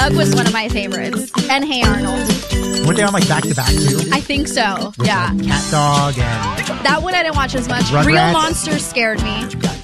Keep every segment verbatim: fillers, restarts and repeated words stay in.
Dog was one of my favorites. And Hey Arnold. Weren't they on like back to back too? I think so. With, yeah. Like, Cat Dog and that one I didn't watch as much. Rugrats. Real Monsters scared me.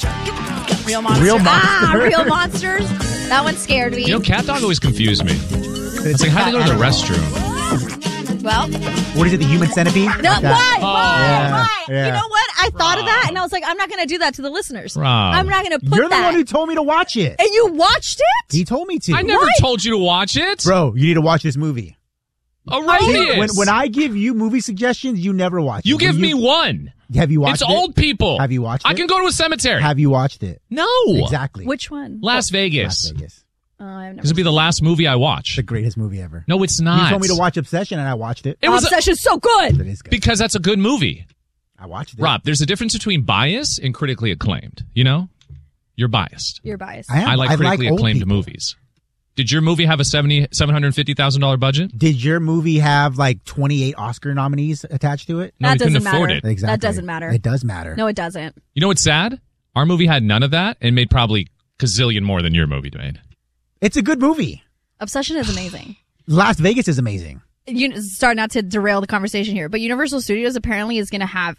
Real Monsters. Real Ah, Monsters. Real Monsters. That one scared me. You know, Cat Dog always confused me. It's like, how do you go to the restroom? Well, what is it? The Human Centipede? no, Like why? that. Why? Yeah, Why? yeah. You know what? I thought of that, Rob. and I was like, I'm not going to do that to the listeners. Rob. I'm not going to put You're the that. one who told me to watch it. And you watched it? He told me to. I never What? told you to watch it. Bro, you need to watch this movie. Erroneous. When, when I give you movie suggestions, you never watch You it. give When me one. Have you watched It's it? old people. Have you watched I it? can go to a cemetery. Have you watched it? no. Exactly. Which one? Las Vegas. Las Vegas. Oh, I've never This would be the last movie I watch. The greatest movie ever. No, it's not. You told me to watch Obsession, and I watched it. It was a- Obsession's so good. It is good. because that's a good movie. I watched it. Rob, there's a difference between bias and critically acclaimed. You know? You're biased. You're biased. I am. I like I critically like old acclaimed people. movies. Did your movie have a seventy seven hundred fifty thousand dollars budget? Did your movie have like twenty-eight Oscar nominees attached to it? No, that we couldn't doesn't afford matter. it. Exactly. That doesn't matter. It does matter. No, it doesn't. You know what's sad? Our movie had none of that and made probably gazillion more than your movie made. It's a good movie. Obsession is amazing. Las Vegas is amazing. You sorry not to derail the conversation here, but Universal Studios apparently is going to have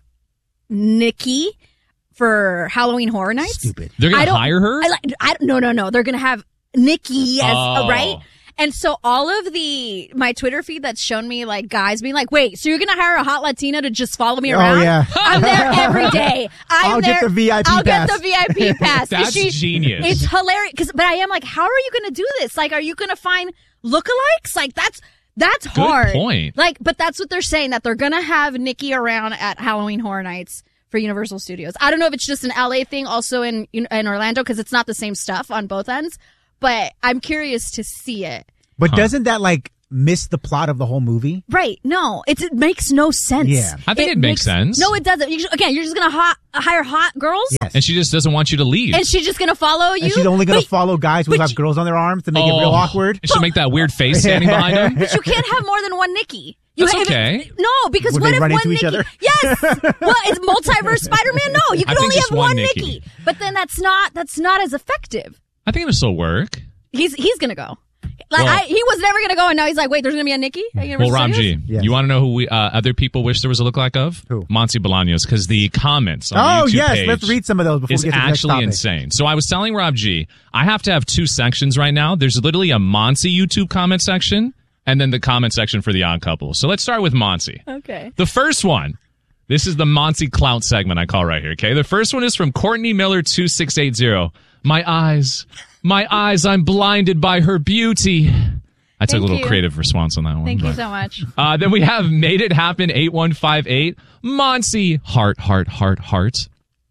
Nikki for Halloween Horror Nights. Stupid. They're I going to don't- hire her? I like. I, no, no, no. They're going to have Nikki as Oh. right. And so all of the my Twitter feed that's shown me like guys being like, "Wait, so you're going to hire a hot Latina to just follow me Oh, around?" yeah. I'm there every day. I'm I'll get there, the V I P I'll pass. get the V I P pass. That's She- genius. It's hilarious. Cause, but I am like, how are you going to do this? Like, are you going to find lookalikes? Like, that's that's hard. point. Like, but that's what they're saying, that they're going to have Nikki around at Halloween Horror Nights for Universal Studios. I don't know if it's just an L A thing, also in in Orlando, because it's not the same stuff on both ends. But I'm curious to see it. But Huh. doesn't that like miss the plot of the whole movie? Right? No, it's, it makes no sense. Yeah. I think it makes sense. No, it doesn't. You just, again, you're just going to hot, hire hot girls, Yes. And she just doesn't want you to leave. and she's just going to follow you. And she's only going But- to follow guys who but have you- girls on their arms to make it real Oh. awkward. And she'll make that weird face standing behind him. But you can't have more than one Nikki. You That's have- okay. No, because Would what they if run one into each Nikki? other? Yes. Well, it's multiverse Spider-Man. No, you I can think only just have one one Nikki. Nikki. But then that's not that's not as effective. I think it'll still work. He's he's gonna go. Like Well- I, he was never gonna go, and now he's like, wait, there's gonna be a Nikki at Well, Universal Rob Studios? G, Yes. you want to know who we, uh, other people wish there was a lookalike of? Who? Monty Bolaños, because the comments on Oh, the YouTube yes. page Let's read some of those before is we get to the next actually topic. insane. So I was telling Rob G, I have to have two sections right now. There's literally a Monty YouTube comment section and then the comment section for the Odd Couple. So let's start with Monty. Okay. The first one, this is the Monty Clout segment I call right here, okay? The first one is from Courtney Miller two six eight zero. My eyes, my eyes, I'm blinded by her beauty. I took Thank a little you. creative response on that one. Thank you but- so much. uh, then we have Made It Happen eight one five eight. Monty, heart, heart, heart, heart.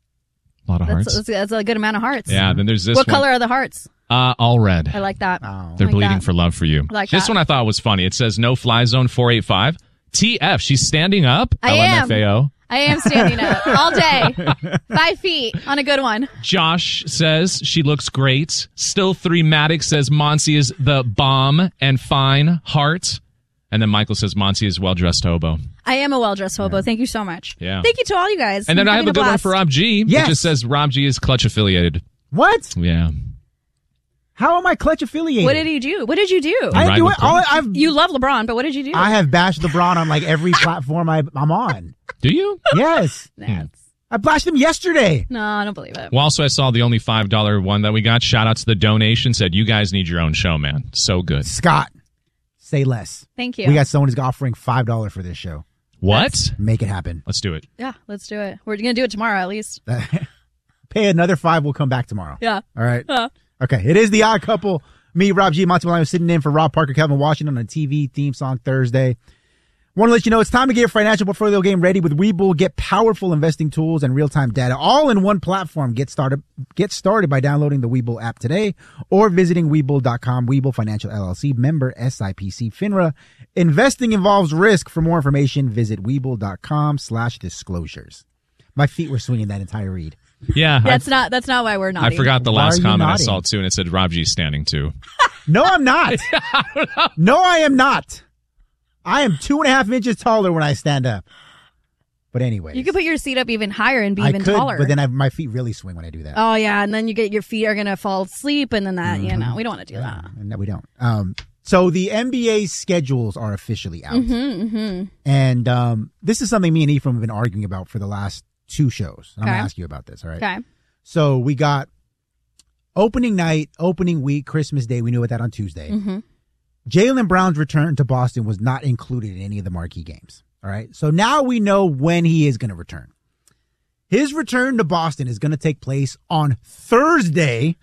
A lot of That's, hearts. that's, that's a good amount of hearts. Yeah, then there's this What one. color are the hearts? Uh, all red. I like that. Oh. They're like bleeding that. for love for you. I like this that. one I thought was funny. It says No Fly Zone four eight five. T F, she's standing up. I am. L M F A O. I am standing up all day, five feet on a good one. Josh says she looks great. Still three Matic says Monty is the bomb and fine heart. And then Michael says Monty is well dressed hobo. I am a well-dressed hobo. Thank you so much. Yeah. Thank you to all you guys. And then I'm I have having a good one blast. for Rob G. Yes. It just says Rob G is Clutch affiliated. What? Yeah. How am I Clutch affiliated? What did he do? What did you do? I Ride do with it. All, Clutch. I've, You love LeBron, but what did you do? I have bashed LeBron on like every platform I, I'm on. Do you? Yes. That's, I bashed him yesterday. no, I don't believe it. Well, also, I saw the only five dollar one that we got. Shout out to the donation. Said, you guys need your own show, man. So good. Scott, say less. Thank you. We got someone who's offering five dollars for this show. What? Make it happen. Let's do it. yeah, let's do it. We're gonna do it tomorrow at least. Pay another five. We'll come back tomorrow. Yeah. All right. Uh. Okay. It is the Odd Couple. Me, Rob G, Monty Bolaños sitting in for Rob Parker, Kevin Washington on a T V theme song Thursday. Want to let you know it's time to get your financial portfolio game ready with Webull. Get powerful investing tools and real-time data all in one platform. Get started Get started by downloading the Webull app today or visiting Webull dot com. Webull Financial L L C, member S I P C FINRA. Investing involves risk. For more information, visit Webull dot com slash disclosures. My feet were swinging that entire read. Yeah. That's not. That's not why we're not. I, I forgot the Why last are you comment I nodding? saw, too, and it said Rob G's standing, too. No, I'm not. No, I am not. I am two and a half inches taller when I stand up. But anyway, You could put your seat up even higher and be I even could, taller. but then I, my feet really swing when I do that. oh yeah, and then you get your feet are gonna fall asleep, and then that you know we don't want to do that. And no, we don't. Um, So the N B A schedules are officially out. Mm-hmm, mm-hmm. And um, this is something me and Ephraim have been arguing about for the last two shows. I'm Okay. going to ask you about this, all right? Okay. So we got opening night, opening week, Christmas Day. We knew about that on Tuesday. Mm-hmm. Jaylen Brown's return to Boston was not included in any of the marquee games. All right. So now we know when he is going to return. His return to Boston is going to take place on Thursday,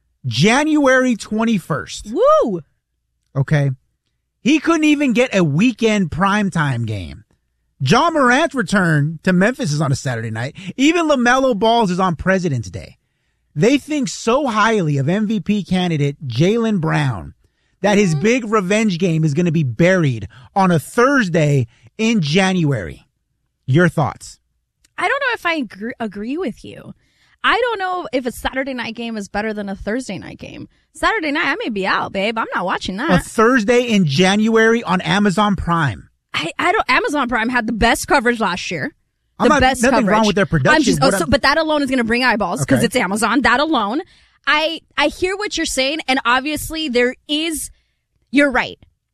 January twenty-first. Woo! Okay. He couldn't even get a weekend primetime game. John Morant's return to Memphis is on a Saturday night. Even LaMelo Ball's is on President's Day. They think so highly of M V P candidate Jaylen Brown that his big revenge game is going to be buried on a Thursday in January. Your thoughts? I don't know if I agree, agree with you. I don't know if a Saturday night game is better than a Thursday night game. Saturday night, I may be out, babe. I'm not watching that. A Thursday in January on Amazon Prime. I, I don't. Amazon Prime had the best coverage last year. The I'm not, best nothing coverage. wrong with their production. I'm just, oh, What so, I'm- but that alone is going to bring eyeballs because Okay. it's Amazon. That alone, I I hear what you're saying, and obviously there is. You're right.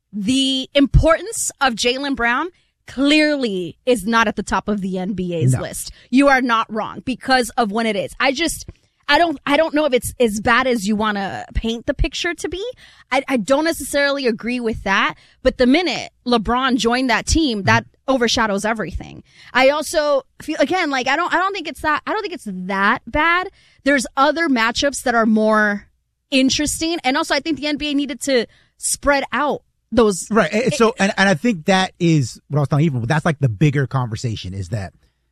The importance of Jaylen Brown clearly is not at the top of the N B A's No. list. You are not wrong because of when it is. I just. I don't, I don't know if it's as bad as you want to paint the picture to be. I, I don't necessarily agree with that, but the minute LeBron joined that team, that overshadows everything. I also feel, again, like, I don't, I don't think it's that, I don't think it's that bad. There's other matchups that are more interesting. And also I think the N B A needed to spread out those. Right. And So, and, and I think that is what I was telling you, but that's like the bigger conversation is that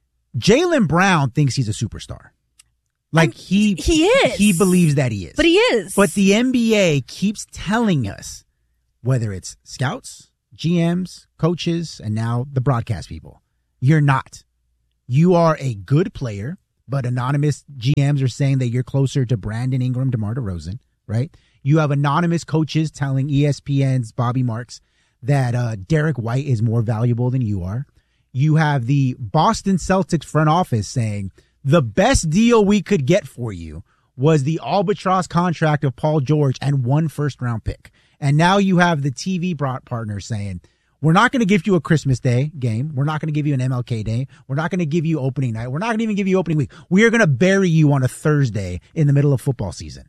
Jaylen Brown thinks he's a superstar. Like he, He is. he believes that he is. But he is. But the N B A keeps telling us, whether it's scouts, G Ms, coaches, and now the broadcast people, you're not. You are a good player, but anonymous G Ms are saying that you're closer to Brandon Ingram, DeMar DeRozan, right? You have anonymous coaches telling E S P N's Bobby Marks that uh, Derek White is more valuable than you are. You have the Boston Celtics front office saying, the best deal we could get for you was the albatross contract of Paul George and one first round pick. And now you have the T V partner saying, we're not going to give you a Christmas Day game. We're not going to give you an M L K Day. We're not going to give you opening night. We're not going to even give you opening week. We are going to bury you on a Thursday in the middle of football season.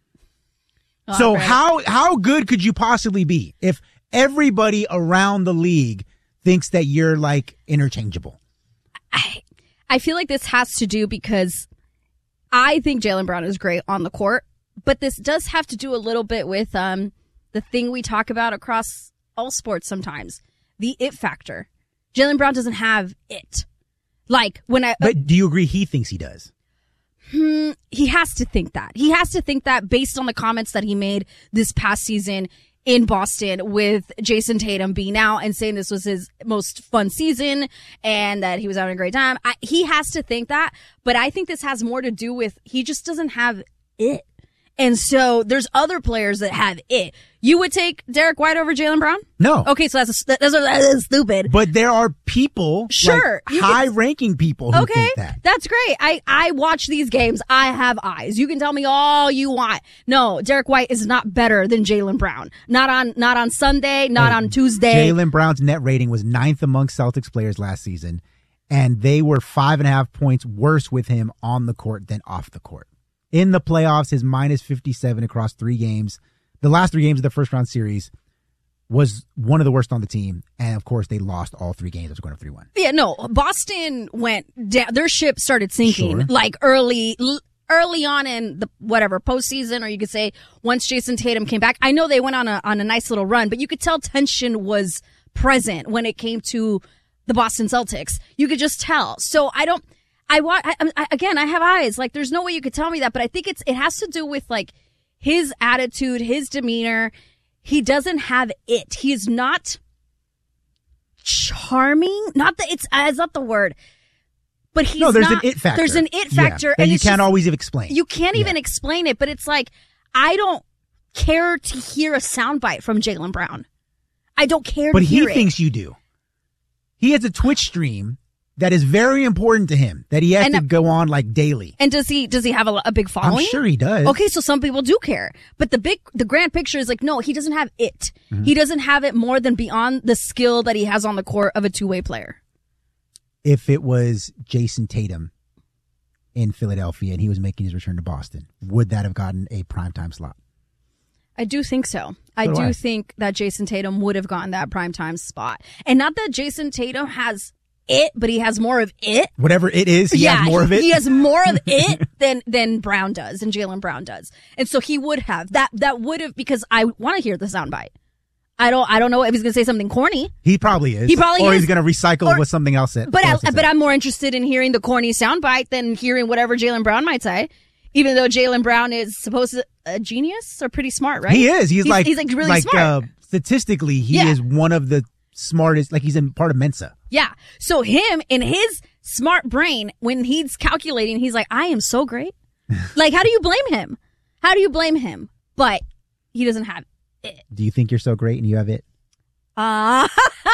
All so right. how, how good could you possibly be if everybody around the league thinks that you're like interchangeable? I, I feel like this has to do because I think Jaylen Brown is great on the court, but this does have to do a little bit with um the thing we talk about across all sports sometimes, the it factor. Jaylen Brown doesn't have it. Like when I, But do you agree he thinks he does? Hmm, he has to think that. He has to think that based on the comments that he made this past season in Boston with Jason Tatum being out and saying this was his most fun season and that he was having a great time. I, he has to think that, but I think this has more to do with he just doesn't have it. And so there's other players that have it. You would take Derek White over Jaylen Brown? No. Okay, so that's, that's, that's stupid. But there are people, Sure, like you can- high-ranking people who Okay, think that. that's great. I, I watch these games. I have eyes. You can tell me all you want. No, Derek White is not better than Jaylen Brown. Not on not on Sunday, not on Tuesday. Jaylen Brown's net rating was ninth among Celtics players last season, and they were five and a half points worse with him on the court than off the court. In the playoffs, his minus fifty-seven across three games, the last three games of the first round series, was one of the worst on the team. And of course, they lost all three games. It was going up three one. Yeah, no, Boston went down. Their ship started sinking Sure. like early, l- early on in the whatever postseason, or you could say once Jason Tatum came back. I know they went on a on a nice little run, but you could tell tension was present when it came to the Boston Celtics. You could just tell. So I don't. I want I, I, again. I have eyes. Like there's no way you could tell me that, but I think it's it has to do with like his attitude, his demeanor. He doesn't have it. He's not charming. Not that it's uh, it's not the word, but he's No, there's not, an it factor. There's an it Yeah, factor, that and you it's can't just- always explain. You can't Yeah. even explain it, but it's like I don't care to hear a soundbite from Jaylen Brown. I don't care But to he hear it. thinks you do. He has a Twitch stream that is very important to him, that he has And, to uh, go on like daily. And does he does he have a, a big following? I'm sure he does. Okay, so some people do care. But the big, the grand picture is like, no, he doesn't have it. Mm-hmm. He doesn't have it more than beyond the skill that he has on the court of a two-way player. If it was Jason Tatum in Philadelphia and he was making his return to Boston, would that have gotten a primetime slot? I do think so. I So do do I. think that Jason Tatum would have gotten that primetime spot. And not that Jason Tatum has it, but he has more of it. Whatever it is, he yeah, has more of it. He has more of it than than Brown does, and Jaylen Brown does. And so he would have. That that would have, because I want to hear the soundbite. I don't I don't know if he's going to say something corny. He probably is. He probably or is. he's going to recycle Or- with something else. That, But I, else to but say. I'm more interested in hearing the corny soundbite than hearing whatever Jaylen Brown might say. Even though Jaylen Brown is supposed to a genius or pretty smart, right? He is. He's, he's like he's like really like, smart. Uh, statistically, he Yeah. is one of the smartest. Like he's in part of Mensa. Yeah. So him in his smart brain, when he's calculating, he's like, I am so great. Like, how do you blame him? How do you blame him? But he doesn't have it. Do you think you're so great and you have it? Uh,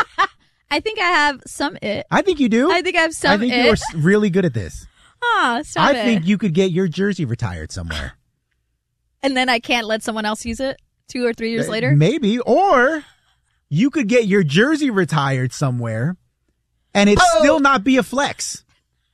I think I have some it. I think you do. I think I have some I think it. you are s- really good at this. Ah, stop I it. think you could get your jersey retired somewhere. And then I can't let someone else use it two or three years Uh, later. Maybe. Or you could get your jersey retired somewhere and it Oh. still not be a flex.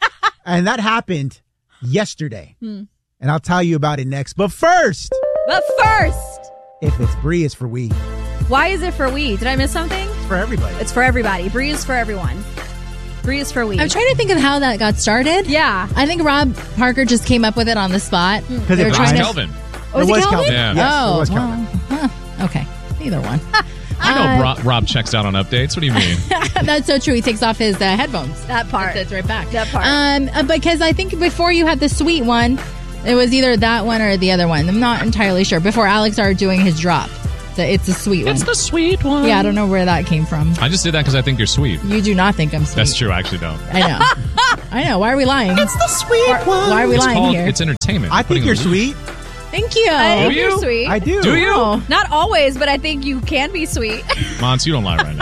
And that happened yesterday. Hmm. And I'll tell you about it next. But first, But first, if it's Bree, it's for we. why is it for we? Did I miss something? It's for everybody. It's for everybody. Bree is for everyone. Bree is for we. I'm trying to think of how that got started. Yeah. I think Rob Parker just came up with it on the spot. Hmm. Because They it were It was trying to- Kelvin. Was it it was Kelvin? Kelvin. Yeah. Yes, oh, it was well, Kelvin. huh, okay. Either one. I know Uh, Rob, Rob checks out on updates. What do you mean? That's so true. He takes off his uh, headphones. That part. That's right back. That part. Um, uh, because I think before you had the sweet one, it was either that one or the other one. I'm not entirely sure. Before Alex started doing his drop, the, it's a sweet one. It's the sweet one. Yeah, I don't know where that came from. I just did that because I think you're sweet. You do not think I'm sweet. That's true. I actually don't. I know. I know. Why are we lying? It's the sweet Why, one. why are we It's lying called, here? it's entertainment. I Putting think you're a- sweet. Thank you. I think Do you're you? sweet. I do. Do you? Oh. Not always, but I think you can be sweet. Mons, you don't lie right now.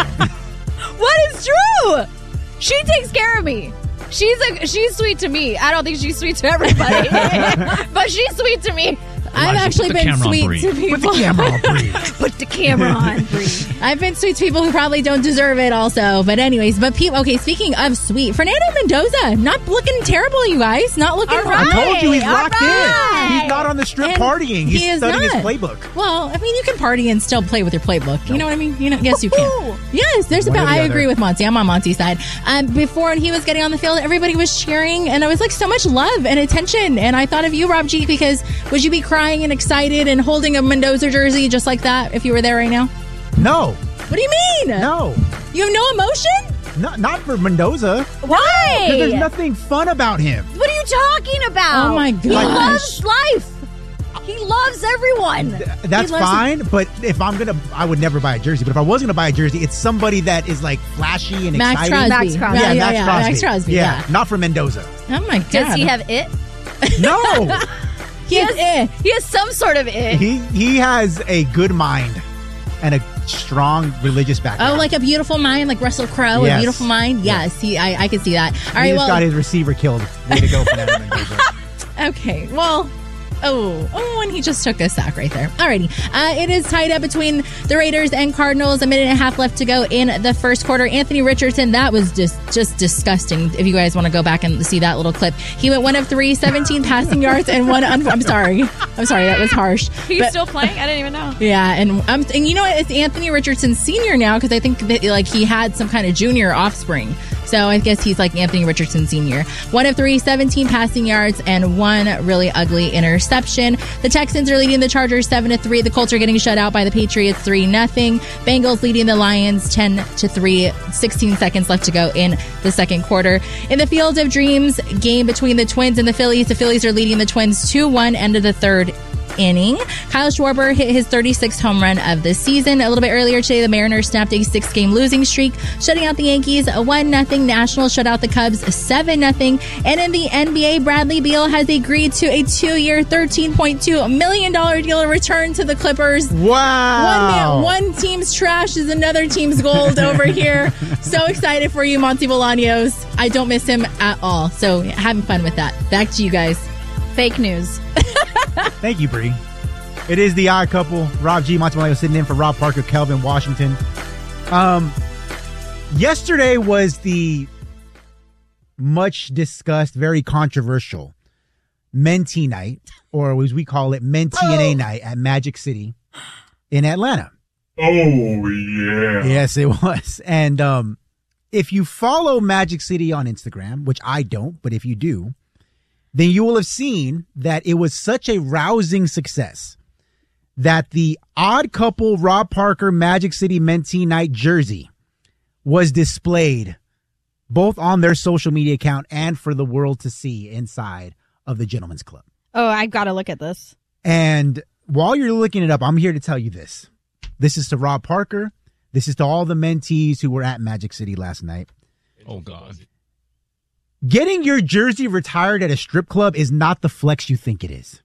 What is true? She takes care of me. She's a, she's sweet to me. I don't think she's sweet to everybody, but she's sweet to me. I've Elijah, actually put the been camera on sweet Bree. to people. Put the camera on Bree. Put the camera on, Bree. I've been sweet to people who probably don't deserve it also. But anyways, but people, okay, speaking of sweet, Fernando Mendoza, not looking terrible, you guys. Not looking All I right. told you he's All locked right. in. He's not on the strip And partying. He's he is studying his not. playbook. Well, I mean, you can party and still play with your playbook. You know what I mean? You know, yes, you Woo-hoo. can. Yes, there's One or about. the I other. agree with Monty. I'm on Monty's side. Um, before when he was getting on the field, everybody was cheering, and it was like so much love and attention. And I thought of you, Rob G, because would you be crying and excited and holding a Mendoza jersey just like that if you were there right now? No. What do you mean? No. You have no emotion? Not, not for Mendoza. Why? There's nothing fun about him. What are you talking about? Oh, my He gosh. loves life. He loves everyone. That's He loves fine, but if I'm gonna, I would never buy a jersey. But if I was gonna buy a jersey, it's somebody that is like flashy and Max exciting. Crosby. Max Crosby. Yeah, Yeah, yeah, Max yeah, Crosby. Max Crosby. Yeah, Yeah. not for Mendoza. Oh my god. Does he have it? No, He has, eh. He has some sort of it. he he has a good mind and a strong religious background. Oh, like a beautiful mind, like Russell Crowe, Yes. a beautiful mind. Yes, he. I, I can see that. All he right, just well, got his receiver killed. Way to go, Fernando Mendoza. okay, well. Oh, oh, and he just took a sack right there. Alrighty. Uh, it is tied up between the Raiders and Cardinals. A minute and a half left to go in the first quarter. Anthony Richardson, that was just just disgusting. If you guys want to go back and see that little clip. He went one of three, seventeen passing yards, and one... Un- I'm sorry. I'm sorry, that was harsh. He's But- still playing? I didn't even know. Yeah, and um, and you know what? It's Anthony Richardson Senior now because I think that like he had some kind of junior offspring. So I guess he's like Anthony Richardson Senior One of three, seventeen passing yards, and one really ugly interception. The Texans are leading the Chargers seven to three. The Colts are getting shut out by the Patriots three nothing. Bengals leading the Lions ten to three. sixteen seconds left to go in the second quarter. In the Field of Dreams game between the Twins and the Phillies, the Phillies are leading the Twins two one. End of the third. inning. Kyle Schwarber hit his thirty-sixth home run of the season. A little bit earlier today, the Mariners snapped a six-game losing streak, shutting out the Yankees one nothing. Nationals shut out the Cubs seven nothing. And in the N B A, Bradley Beal has agreed to a two-year, thirteen point two million dollars deal to return to the Clippers. Wow. One man, one team's trash is another team's gold over here. So excited for you, Monty Bolaños. I don't miss him at all. So having fun with that. Back to you guys. Fake news. Thank you, Bree. It is the Odd Couple. Rob G. Monty Bolaños sitting in for Rob Parker, Kelvin Washington. Um, yesterday was the much discussed, very controversial Mentee night, or as we call it, Mentee N A Oh. night at Magic City in Atlanta. Oh, yeah. Yes, it was. And um, if you follow Magic City on Instagram, which I don't, but if you do, then you will have seen that it was such a rousing success that the Odd Couple Rob Parker Magic City Mentee Night jersey was displayed both on their social media account and for the world to see inside of the Gentlemen's Club. Oh, I've got to look at this. And while you're looking it up, I'm here to tell you this. This is to Rob Parker. This is to all the mentees who were at Magic City last night. Oh, God. Getting your jersey retired at a strip club is not the flex you think it is.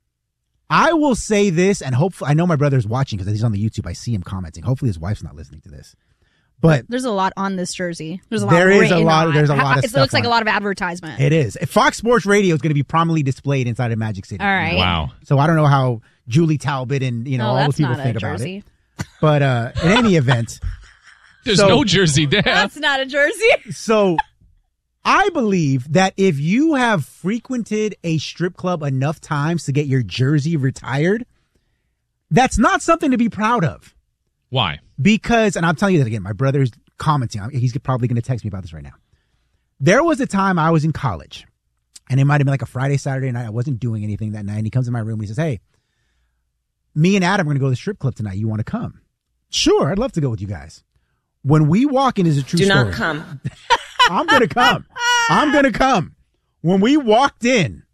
I will say this, and hopefully, I know my brother's watching because he's on the YouTube. I see him commenting. Hopefully his wife's not listening to this. But There's a lot on this jersey. There's a lot. There is a written lot- on there's a it. lot of It stuff looks like on a it. lot of advertisement. it is. Fox Sports Radio is going to be prominently displayed inside of Magic City. All right. Wow. So I don't know how Julie Talbot and, you know, No, all that's those people not think a about jersey. it. But uh, in any event, There's So- no jersey there. That's not a jersey. so I believe that if you have frequented a strip club enough times to get your jersey retired, that's not something to be proud of. Why? Because, and I'm telling you that again, my brother's commenting. He's probably going to text me about this right now. There was a time I was in college, and it might have been like a Friday, Saturday night. I wasn't doing anything that night. And he comes in my room and he says, "Hey, me and Adam are going to go to the strip club tonight. You want to come?" Sure, I'd love to go with you guys. When we walk in, is a true Do story. not come. I'm going to come. I'm going to come. When we walked in,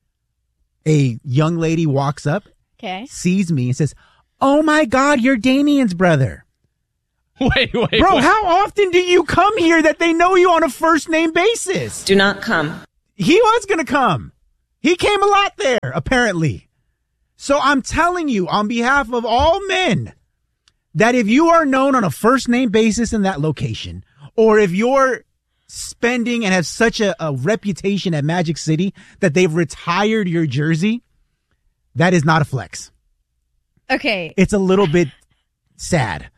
a young lady walks up, Okay. sees me, and says, "Oh my God, you're Damien's brother." Wait, wait, Bro, wait. how often do you come here that they know you on a first name basis? Do not come. He was going to come. He came a lot there, apparently. So I'm telling you, on behalf of all men, that if you are known on a first name basis in that location, or if you're spending and have such a, a reputation at Magic City that they've retired your jersey, that is not a flex. Okay. It's a little bit sad.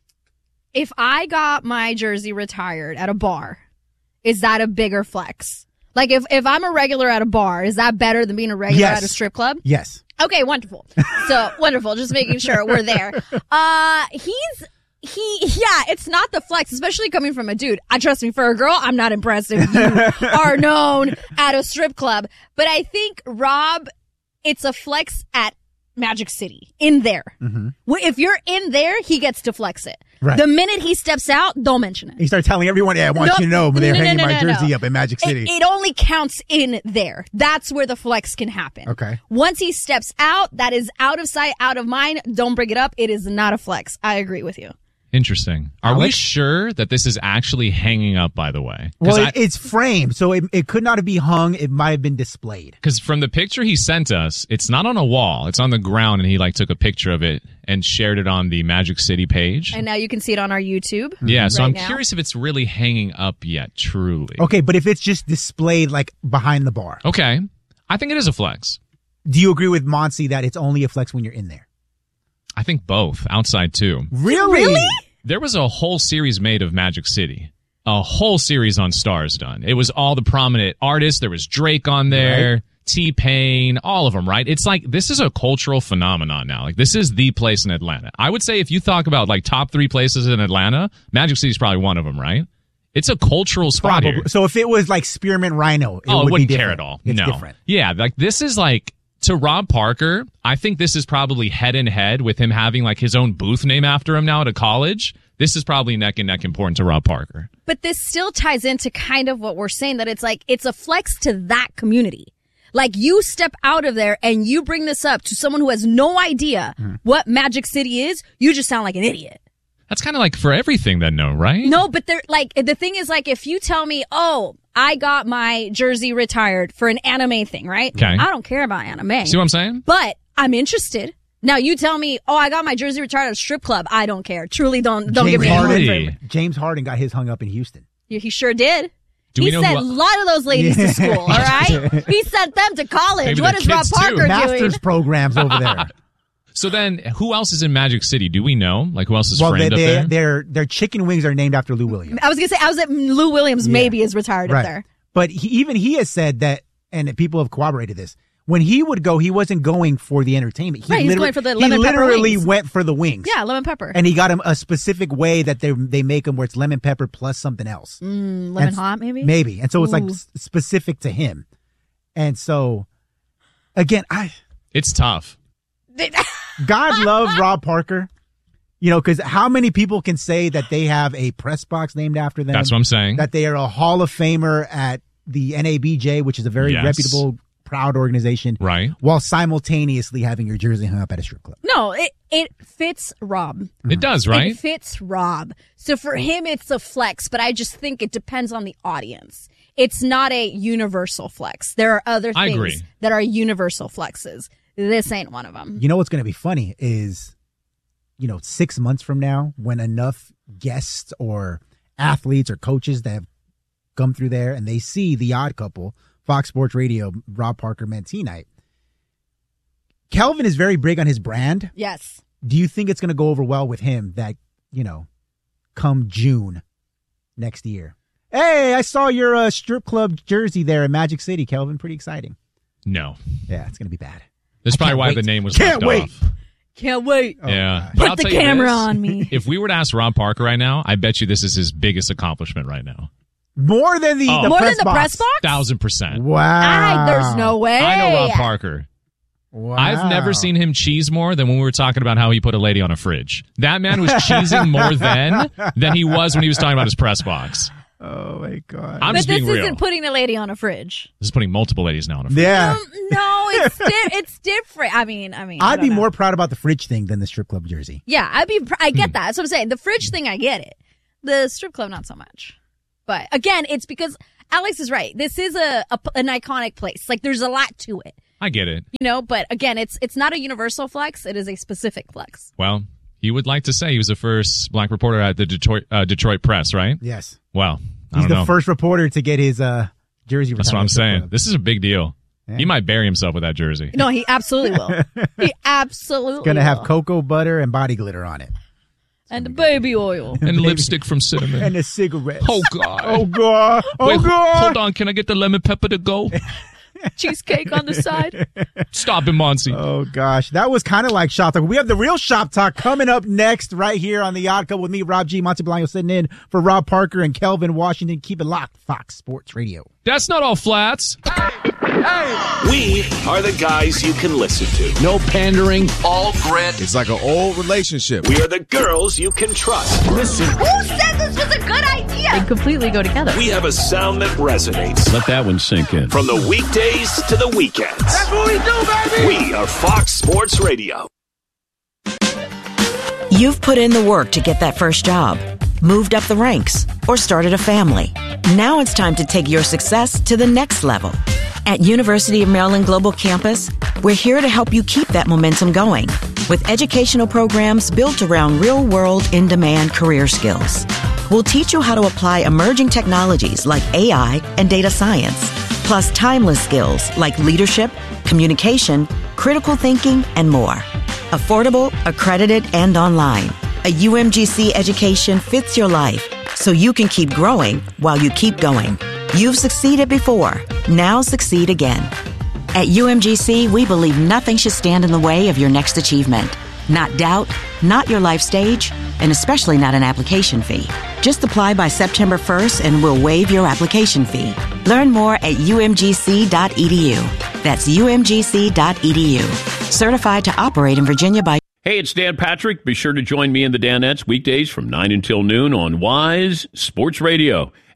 If I got my jersey retired at a bar, is that a bigger flex? Like if, if I'm a regular at a bar, is that better than being a regular Yes. at a strip club? Yes. Okay, wonderful. So wonderful. Just making sure we're there. Uh, he's, he, yeah, it's not the flex, especially coming from a dude. I trust me, for a girl, I'm not impressed if you are known at a strip club. But I think, Rob, it's a flex at Magic City, in there. Mm-hmm. Well, if you're in there, he gets to flex it. Right. The minute he steps out, don't mention it. He started telling everyone, "Yeah, I want No, you to know, but they're no, no, hanging no, my no, jersey no. up in Magic City." It, it only counts in there. That's where the flex can happen. Okay. Once he steps out, that is out of sight, out of mind. Don't bring it up. It is not a flex. I agree with you. Interesting. Are we Alex? sure that this is actually hanging up, by the way? 'Cause Well, I- it, it's framed, so it, it could not be hung. It might have been displayed. Because from the picture he sent us, it's not on a wall. It's on the ground, and he like took a picture of it and shared it on the Magic City page. And now you can see it on our YouTube. yeah, so right I'm now. curious if it's really hanging up yet, truly. Okay, but if it's just displayed like behind the bar, Okay. I think it is a flex. do you agree with Monty that it's only a flex when you're in there? I think both, outside too. Really? Really? There was a whole series made of Magic City. A whole series on Stars done. It was all the prominent artists. There was Drake on there, Right. T-Pain, all of them, right? It's like, this is a cultural phenomenon now. Like, this is the place in Atlanta. I would say if you talk about like top three places in Atlanta, Magic City is probably one of them, right? It's a cultural spot Probably. here. So if it was like Spearmint Rhino, it oh, would I wouldn't be care different. at all. It's no. different. Yeah, like this is like, to Rob Parker, I think this is probably head and head with him having like his own booth name after him now at a college. This is probably neck and neck important to Rob Parker. But this still ties into kind of what we're saying, that it's like, it's a flex to that community. Like, you step out of there and you bring this up to someone who has no idea mm. what Magic City is, you just sound like an idiot. That's kind of like for everything then, no, right? No, but they're like, the thing is, like, if you tell me, oh, I got my jersey retired for an anime thing, right? Okay. I don't care about anime. See what I'm saying? But I'm interested. Now, you tell me, oh, I got my jersey retired at a strip club. I don't care. Truly don't, don't James give me Harden, a James Harden got his hung up in Houston. Yeah, he sure did. Do he we know sent a who, lot of those ladies yeah. to school, all right? He sent them to college. Maybe What is Rob kids, Parker too. doing? Master's programs over there. So then, who else is in Magic City? Do we know? Like, who else is well, framed they, up they, there? Their, their chicken wings are named after Lou Williams. I was going to say, I was at Lou Williams yeah. maybe is retired right. up there. But he, even he has said that, and people have corroborated this, when he would go, he wasn't going for the entertainment. He right, he's going for the he lemon pepper literally wings. went for the wings. Yeah, lemon pepper. And he got him a specific way that they they make them where it's lemon pepper plus something else. Mm, lemon and, hot, maybe? Maybe. And so it's Ooh. like s- specific to him. And so, again, I... It's tough. God love Rob Parker. You know, because how many people can say that they have a press box named after them? That's what I'm saying. That they are a Hall of Famer at the N A B J, which is a very Yes. reputable, proud organization. Right. While simultaneously having your jersey hung up at a strip club. No, it, it fits Rob. It does, right? It fits Rob. So for him, it's a flex, but I just think it depends on the audience. It's not a universal flex. There are other I things agree. that are universal flexes. This ain't one of them. You know what's going to be funny is, you know, six months from now, when enough guests or athletes or coaches that have come through there and they see The Odd Couple, Fox Sports Radio, Rob Parker, Mentee Night. Kelvin is very big on his brand. Yes. Do you think it's going to go over well with him that, you know, come June next year? Hey, I saw your uh, strip club jersey there in Magic City, Kelvin. Pretty exciting. No. Yeah, it's going to be bad. That's I probably can't why wait. the name was Can't left wait. off. Can't wait. Oh, yeah. gosh. But Put I'll the tell you camera this. on me. If we were to ask Rob Parker right now, I bet you this is his biggest accomplishment right now. More than the, Oh. the More press than the box. press box? Thousand percent. Wow. I, there's no way. I know Rob Parker. Wow. I've never seen him cheese more than when we were talking about how he put a lady on a fridge. That man was cheesing more then than he was when he was talking about his press box. Oh, my God. I'm But just this being isn't real. putting a lady on a fridge. This is putting multiple ladies now on a fridge. Yeah. Um, no, it's di- it's different. I mean, I mean, I I'd don't be know. more proud about the fridge thing than the strip club jersey. Yeah, I'd be. pr- I get Hmm. that. That's what I'm saying. The fridge thing, I get it. The strip club, not so much. But again, it's because Alex is right. This is a, a an iconic place. Like, there's a lot to it, I get it. you know. But again, it's it's not a universal flex. It is a specific flex. Well, he would like to say he was the first black reporter at the Detroit uh, Detroit Press, right? Yes. Well, I He's don't the know. first reporter to get his uh, jersey retired. That's what at I'm the strip saying. club. This is a big deal. Yeah. He might bury himself with that jersey. No, he absolutely will. He absolutely Going to have will. cocoa butter and body glitter on it. and baby oil. And lipstick from cinnamon. And a cigarette. Oh, God. Oh, God. Oh, Wait, God. hold on. Can I get the lemon pepper to go? Cheesecake on the side. Stop it, Monty. Oh, gosh. That was kind of like Shop Talk. We have the real Shop Talk coming up next right here on The Odd Couple with me, Rob G. Monty Blanco sitting in for Rob Parker and Kelvin Washington. Keep it locked. Fox Sports Radio. That's not all flats. We are the guys you can listen to. No pandering, all grit. It's like an old relationship. We are the girls you can trust. Listen, Who said this was a good idea? They completely go together. we have a sound that resonates. Let that one sink in. From the weekdays to the weekends. That's what we do, baby! We are Fox Sports Radio. You've put in the work to get that first job, moved up the ranks, or started a family. Now it's time to take your success to the next level. At University of Maryland Global Campus, we're here to help you keep that momentum going with educational programs built around real-world, in-demand career skills. We'll teach you how to apply emerging technologies like A I and data science, plus timeless skills like leadership, communication, critical thinking, and more. Affordable, accredited, and online. A U M G C education fits your life so you can keep growing while you keep going. You've succeeded before. Now succeed again. At U M G C, we believe nothing should stand in the way of your next achievement. Not doubt, not your life stage, and especially not an application fee. Just apply by September first and we'll waive your application fee. Learn more at U M G C dot E D U. That's U M G C dot E D U. Certified to operate in Virginia by... Hey, it's Dan Patrick. Be sure to join me and the Danettes weekdays from nine until noon on Wise Sports Radio.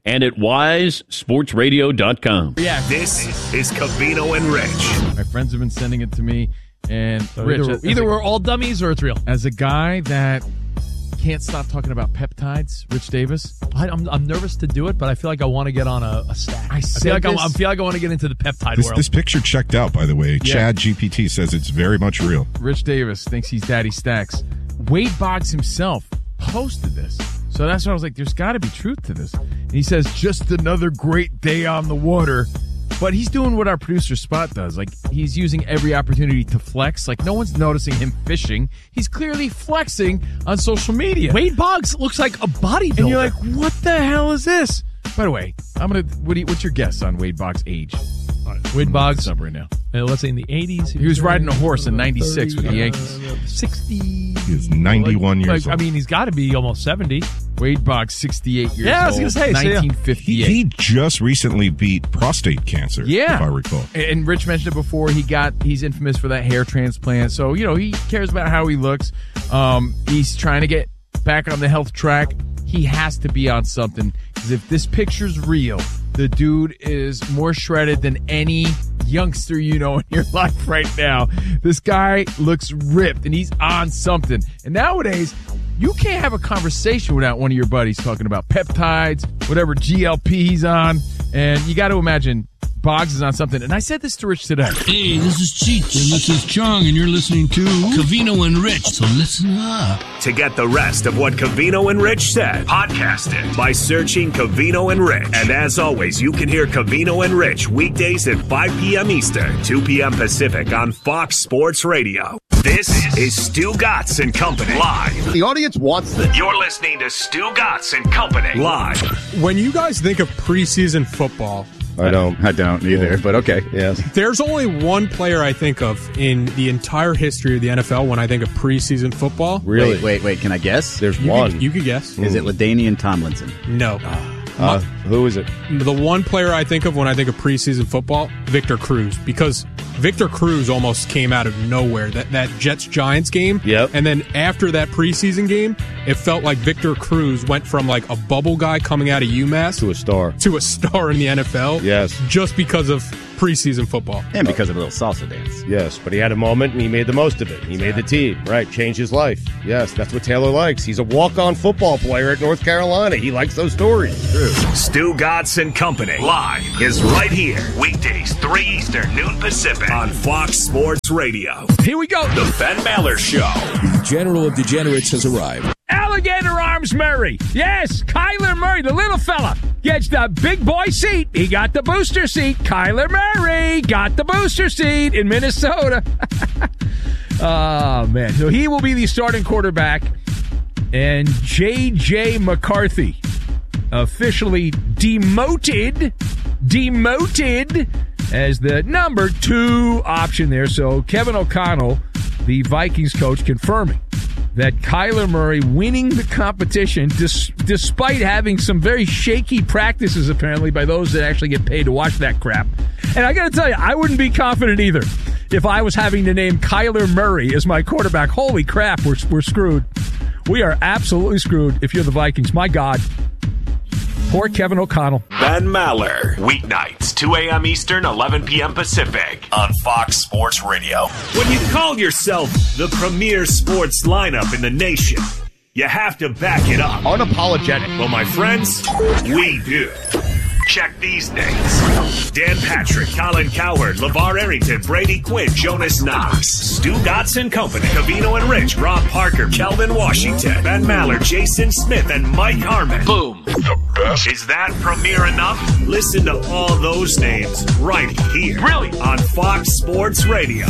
and at wise sports radio dot com. Yeah. This is Covino and Rich. My friends have been sending it to me. And so Rich, either, as, either as a, we're all dummies or it's real. As a guy that can't stop talking about peptides, Rich Davis. I, I'm, I'm nervous to do it, but I feel like I want to get on a, a stack. I, I feel like this, I, I feel like I want to get into the peptide this, world. This picture checked out, by the way. Yeah. Chad G P T says it's very much real. Rich Davis thinks he's Daddy Stacks. Wade Boggs himself posted this. So that's why I was like, there's got to be truth to this. And he says, just another great day on the water. But he's doing what our producer Spot does. Like, he's using every opportunity to flex. Like, no one's noticing him fishing. He's clearly flexing on social media. Wade Boggs looks like a bodybuilder. And you're like, what the hell is this? By the way, I'm gonna. What do you, what's your guess on Wade Boggs' age? Wade Boggs up right now. Uh, let's say in the eighties. He was riding a horse in ninety-six with the Yankees. sixty. He is ninety-one like, years like, old. I mean, he's got to be almost seventy. Wade Boggs, sixty-eight years old. Yeah, I was gonna say, so, yeah. nineteen fifty-eight. He, he just recently beat prostate cancer, yeah. if I recall. And Rich mentioned it before. He got he's infamous for that hair transplant. So, you know, he cares about how he looks. Um, he's trying to get back on the health track. He has to be on something. Because if this picture's real, the dude is more shredded than any youngster you know in your life right now. This guy looks ripped, and he's on something. And nowadays, you can't have a conversation without one of your buddies talking about peptides, whatever G L P he's on. And you got to imagine Boggs is on something. And I said this to Rich today. Hey, this is Cheech, and this is Chong, and you're listening to Covino and Rich, so listen up. To get the rest of what Covino and Rich said, podcast it by searching Covino and Rich. And as always, you can hear Covino and Rich weekdays at five p.m. Eastern, two p.m. Pacific on Fox Sports Radio. This is Stu Gatz and Company live. The audience wants this. You're listening to Stu Gatz and Company live. When you guys think of preseason football, I don't. I don't either, but okay, yes. There's only one player I think of in the entire history of the N F L when I think of preseason football. Really? Wait, wait, wait. Can I guess? There's you one. Could, you could guess. Is it LaDainian Tomlinson? No. Uh, who is it? The one player I think of when I think of preseason football, Victor Cruz, because Victor Cruz almost came out of nowhere. That that Jets-Giants game. Yep. And then after that preseason game, it felt like Victor Cruz went from like a bubble guy coming out of UMass to a star. To a star in the N F L. Yes. Just because of preseason football. And because of a little salsa dance. Yes, but he had a moment and he made the most of it. He made the team, right? Changed his life. Yes, that's what Taylor likes. He's a walk-on football player at North Carolina. He likes those stories. Stu Gatz and Company live is right here. Weekdays, three Eastern, noon Pacific on Fox Sports Radio. Here we go. The Ben Maller Show. The General of Degenerates has arrived. Alligator Arms Murray. Yes, Kyler Murray, the little fella, gets the big boy seat. He got the booster seat. Kyler Murray got the booster seat in Minnesota. Oh, man. So he will be the starting quarterback. And J J. McCarthy officially demoted, demoted as the number two option there. So Kevin O'Connell, the Vikings coach, confirming that Kyler Murray winning the competition dis- despite having some very shaky practices, apparently, by those that actually get paid to watch that crap. And I got to tell you, I wouldn't be confident either if I was having to name Kyler Murray as my quarterback. Holy crap, we're, we're screwed. We are absolutely screwed if you're the Vikings. My God. Poor Kevin O'Connell. Ben Maller. Weeknights, two a.m. Eastern, eleven p.m. Pacific on Fox Sports Radio. When you call yourself the premier sports lineup in the nation, you have to back it up. Unapologetic. Well, my friends, we do. Check these names. Dan Patrick, Colin Cowherd, LeVar Arrington, Brady Quinn, Jonas Knox, Stu Gatz and Company, Covino and Rich, Rob Parker, Kelvin Washington, Ben Maller, Jason Smith, and Mike Harmon. Boom. The best. Is that premiere enough? Listen to all those names right here. Really? On Fox Sports Radio.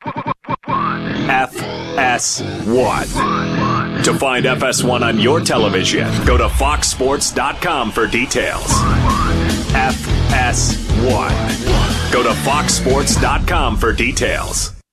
F S one. To find F S one on your television, go to fox sports dot com for details. F S one. Go to fox sports dot com for details.